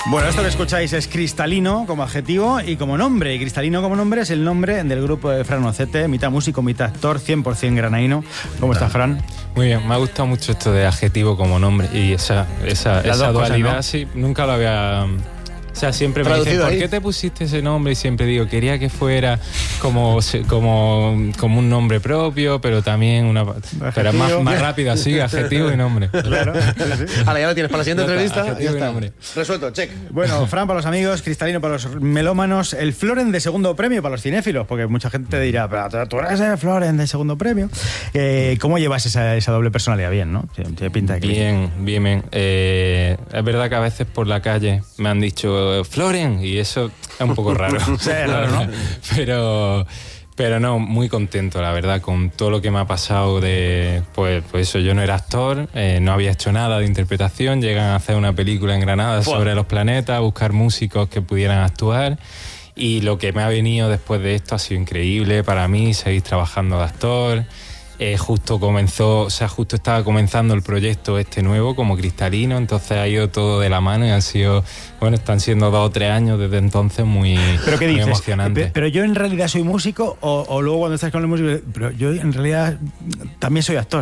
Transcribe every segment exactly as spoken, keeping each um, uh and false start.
Bueno, esto que escucháis es Cristalino como adjetivo y como nombre. Y Cristalino como nombre es el nombre del grupo de Fran Ocete, mitad músico, mitad actor, cien por ciento granaíno. ¿Cómo estás, Fran? Muy bien, me ha gustado mucho esto de adjetivo como nombre y esa, esa, esa dualidad, cosas, ¿no? Sí, nunca lo había... O sea, siempre me dicen, ¿por qué te pusiste ese nombre? Y siempre digo, quería que fuera como, como, como un nombre propio, pero también una... Adjetivo. Pero más, más rápido así, adjetivo y nombre. Claro. Sí, sí. Ahora ya lo tienes para la siguiente Ya entrevista. está, Ya está. nombre. Resuelto, check. Bueno, Fran para los amigos, Cristalino para los melómanos, el Floren de segundo premio para los cinéfilos, porque mucha gente te dirá, pero tú eres el Floren de segundo premio. Eh, ¿Cómo llevas esa, esa doble personalidad? Bien, ¿no? Tiene pinta de que... Bien, bien, bien. Eh, es verdad que a veces por la calle me han dicho Floren, y eso es un poco raro. Sí, raro, ¿no? Pero, pero no, muy contento, la verdad, con todo lo que me ha pasado de... Pues, pues eso, yo no era actor, eh, no había hecho nada de interpretación, llegan a hacer una película en Granada sobre los planetas, buscar músicos que pudieran actuar, y lo que me ha venido después de esto ha sido increíble para mí, seguir trabajando de actor. Eh, justo comenzó, o sea, justo estaba comenzando el proyecto este nuevo como Cristalino, entonces ha ido todo de la mano y han sido, bueno, están siendo dos o tres años desde entonces muy, ¿Pero qué muy dices? emocionantes. Pero yo en realidad soy músico o, o luego cuando estás con el músico, pero yo en realidad también soy actor.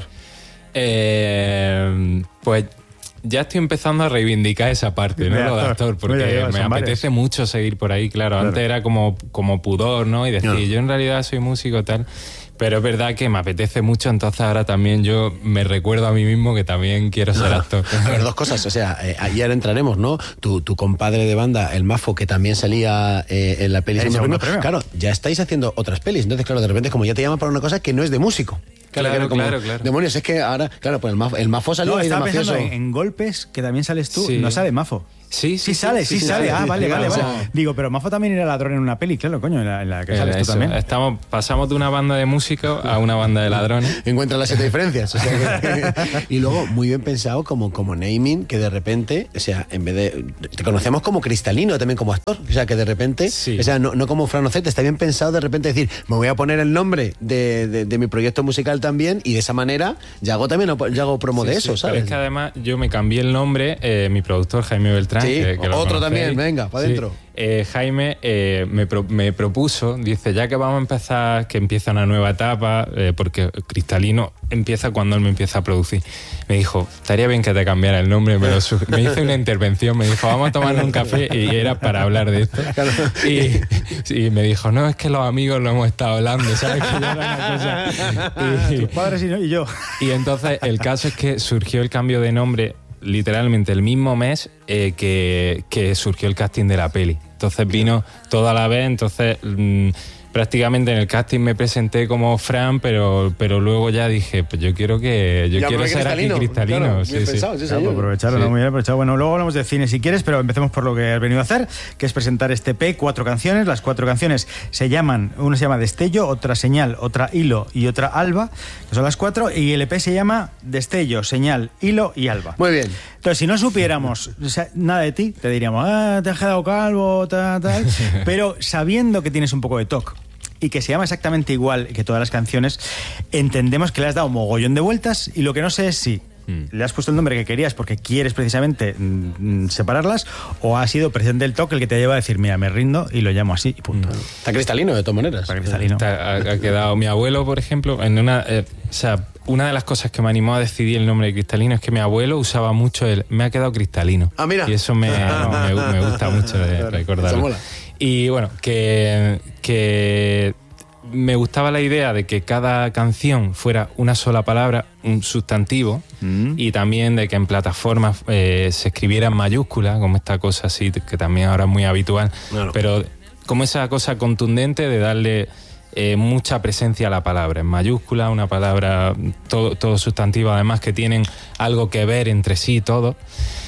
Eh, pues ya estoy empezando a reivindicar esa parte, ¿no? De Lo de actor. actor, porque Mira, me apetece varios. mucho seguir por ahí, claro. Claro. Antes era como, como pudor, ¿no? Y decir, No. yo en realidad soy músico tal. Pero es verdad que me apetece mucho, entonces ahora también yo me recuerdo a mí mismo que también quiero ser actor. A ver, dos cosas, o sea, eh, ayer entraremos, ¿no? Tu, tu compadre de banda, el Mafo, que también salía eh, en la peli El Segundo segundo Premio. premio. Claro, ya estáis haciendo otras pelis, entonces claro, de repente como ya te llaman para una cosa que no es de músico. Claro, que era como, claro, claro. Demonios, es que ahora, claro, pues el Mafo, el Mafo salió No, ahí de estaba mafioso. pensando en, en Golpes, que también sales tú. Sí. No sale Mafo. Sí, Sí sale, sí, sale. Ah, vale, vale, claro, vale. sí. Digo, pero Mafo también era ladrón en una peli, claro, coño, en la, en la que Eh, sales tú eso, también. Estamos, pasamos de una banda de músicos a una banda de ladrones. Encuentra las siete diferencias. O sea, que- y luego, muy bien pensado como, como naming, que de repente, o sea, en vez de... Te conocemos como Cristalino, también como actor. O sea, que de repente, Sí. o sea, no, no como Fran Ocete, está bien pensado de repente decir, me voy a poner el nombre de, de, de mi proyecto musical también, y de esa manera ya hago también ya hago promo Sí, de sí, eso, pero ¿sabes? es que además yo me cambié el nombre, eh, mi productor Jaime Beltrán. Sí, que, que lo otro conocéis. también, venga, pa' Sí. dentro. Eh, Jaime eh, me, pro- me propuso, dice, ya que vamos a empezar, que empieza una nueva etapa, eh, porque Cristalino empieza cuando él me empieza a producir. Me dijo, estaría bien que te cambiara el nombre. Me, lo suge- me hizo una intervención, me dijo, vamos a tomar un café, y era para hablar de esto. Y, y me dijo, no, es que los amigos lo hemos estado hablando, ¿sabes? Que ya era una cosa. Y, Tus padres y, no- y yo. y entonces el caso es que surgió el cambio de nombre literalmente el mismo mes eh, que, que surgió el casting de la peli. Entonces vino todo a la vez, entonces mmm, prácticamente en el casting me presenté como Fran, pero, pero luego ya dije, pues yo quiero que yo Ya, quiero porque ser aquí Cristalino. claro, sí, bien sí. pensado, sí, Claro, señor. pues aprovecharlo, Sí. ¿no? Muy bien aprovechado. Bueno, luego hablamos de cine si quieres, pero empecemos por lo que has venido a hacer, que es presentar este E P, cuatro canciones. Las cuatro canciones se llaman, una se llama Destello, otra Señal, otra Hilo y otra Alba, que son las cuatro, y el E P se llama Destello, Señal, Hilo y Alba. Muy bien. Entonces, si no supiéramos o sea, nada de ti, te diríamos, ah, te has quedado calvo, tal, tal. Pero sabiendo que tienes un poco de toc y que se llama exactamente igual que todas las canciones, entendemos que le has dado mogollón de vueltas, y lo que no sé es si Mm. le has puesto el nombre que querías porque quieres precisamente mm, separarlas, o ha sido precisamente el toque el que te lleva a decir, mira, me rindo y lo llamo así y punto. Está Cristalino, de todas maneras. Para Cristalino. Ha, ha quedado mi abuelo, por ejemplo, en una... eh, o sea, una de las cosas que me animó a decidir el nombre de Cristalino es que mi abuelo usaba mucho el... Me ha quedado cristalino. Ah, mira. Y eso me, me, me gusta mucho de Claro, recordarlo. eso mola. Y bueno, que, que me gustaba la idea de que cada canción fuera una sola palabra, un sustantivo, Mm. y también de que en plataformas eh, se escribiera en mayúscula, como esta cosa así, que también ahora es muy habitual, Claro. pero como esa cosa contundente de darle eh, mucha presencia a la palabra, en mayúscula, una palabra, todo, todo sustantivo, además que tienen algo que ver entre sí, todo.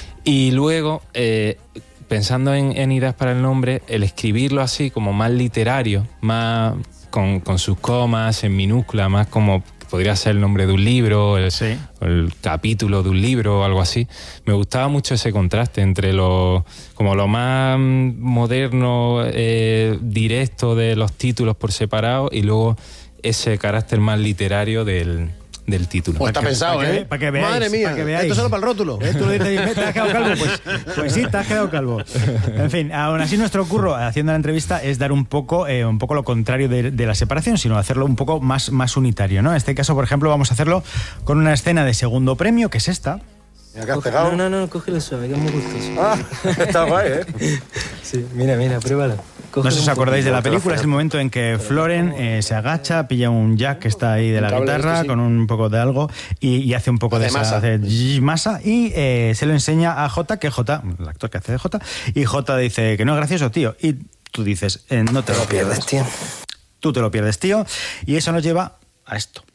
Y luego, eh, pensando en, en ideas para el nombre, el escribirlo así, como más literario, más con, con sus comas, en minúscula, más como podría ser el nombre de un libro, el, Sí. el capítulo de un libro o algo así. Me gustaba mucho ese contraste entre lo, como lo más moderno, eh, directo de los títulos por separado, y luego ese carácter más literario del, del título. Pues está que- pensado, para que- ¿eh? para que veáis, Madre mía, para que veáis. esto solo para el rótulo. ¿Eh? Tú lo dices, ¿te has quedado calvo? Pues, pues sí, te has quedado calvo. En fin, aún así nuestro curro haciendo la entrevista es dar un poco, eh, un poco lo contrario de, de la separación, sino hacerlo un poco más, más unitario, ¿no? En este caso, por ejemplo, vamos a hacerlo con una escena de segundo premio, que es esta. Mira que has Coge- pegado. No, no, no, cógelo suave, que es muy gustoso. Ah, está guay, ¿eh? Sí, mira, mira, pruébalo. No Cógelo sé si os un acordáis de la poquito. película, es el momento en que Floren eh, se agacha, pilla un jack que está ahí de la Un cable de guitarra este, sí. con un poco de algo y, y hace un poco Hace de esa- masa. hace zzz, masa y eh, se lo enseña a Jota, que Jota, el actor que hace de Jota, y Jota dice que no es gracioso, tío. Y tú dices, eh, no te lo pierdas. Tío. Tú te lo pierdes, tío. Y eso nos lleva a esto.